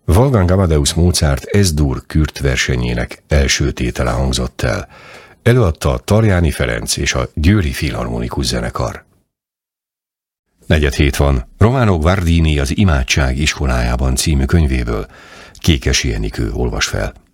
Wolfgang Amadeus Mozart S-dur Kürt versenyének első tétele hangzott el. Előadta a Tarjáni Ferenc és a Győri Filharmonikus Zenekar. 4:07 van. Romano Guardini az Imádság iskolájában című könyvéből Kékessy Enikő olvas fel.